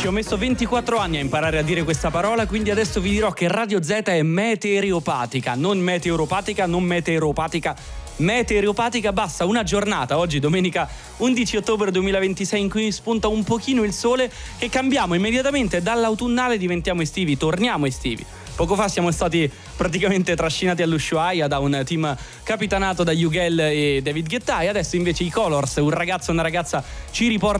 Ci ho messo 24 anni a imparare a dire questa parola, quindi adesso vi dirò che Radio Z è meteoropatica, non meteoropatica, non meteoropatica, meteoropatica. Basta una giornata, oggi domenica 11 ottobre 2026, in cui spunta un pochino il sole, che cambiamo immediatamente dall'autunnale, diventiamo estivi, torniamo estivi. Poco fa siamo stati praticamente trascinati all'Ushuaia da un team capitanato da Yugel e David Guetta, e adesso invece i Colors, un ragazzo e una ragazza, ci riportano